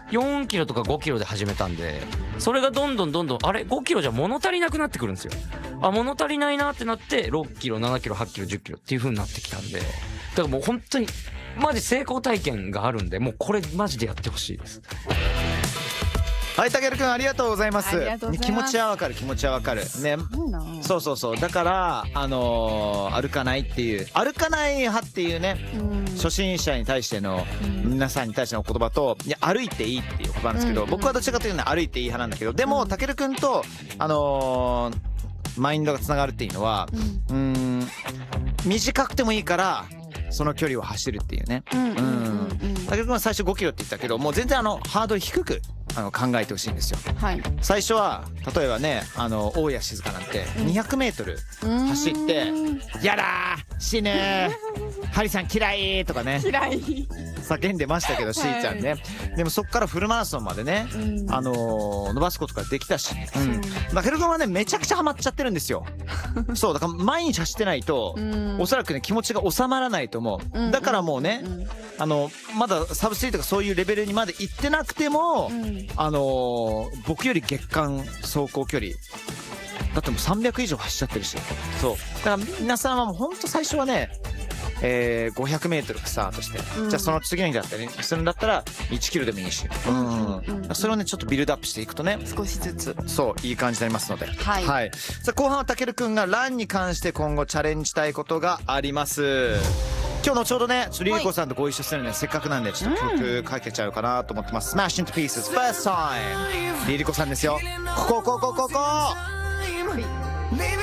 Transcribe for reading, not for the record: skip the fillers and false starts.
4キロとか5キロで始めたんで、それがどんどんあれ5キロじゃ物足りなくなってくるんですよ。物足りないなってなって6キロ7キロ8キロ10キロっていう風になってきたんで、だからもう本当にマジ成功体験があるんで、もうこれマジでやってほしいです。 はい、たけるくんありがとうございます。気持ちはわかるね。そうだから歩かないっていう、歩かない派っていうね、初心者に対しての皆さんに対しての言葉と、いや歩いていいっていう言葉なんですけど、僕はどちらかというと歩いていい派なんだけど、でもたけるくんとマインドがつながるっていうのは、短くてもいいからその距離を走るっていうね。たけるくんは最初5キロって言ったけど、もう全然ハードル低く考えてほしいんですよ。最初は例えばね、大谷静香なんて200メートル走って「やだー死ぬーハリさん嫌い!」とかね叫んでましたけど、しーちゃんね。でもそっからフルマラソンまでね伸ばすことができたし、たけるくんはねめちゃくちゃハマっちゃってるんですよ。そうだから毎日走ってないとおそらくね気持ちが収まらないと思う。だからもうねまだサブ3とかそういうレベルにまで行ってなくても、僕より月間走行距離だってもう300以上走っちゃってるし、そうだから皆さんはもうほんと最初はね、500メートルスタートして、じゃあその次の日だったりするんだったら1キロでもいいし、それをねちょっとビルドアップしていくとね、 少しずつそういい感じになりますので、さあ後半はたけるくんがランに関して今後チャレンジしたいことがあります。今日後ほどねリリコさんとご一緒するので、せっかくなんでちょっと曲かけちゃうかなと思ってます。Smash into Pieces First Time リリコさんですよ。ここ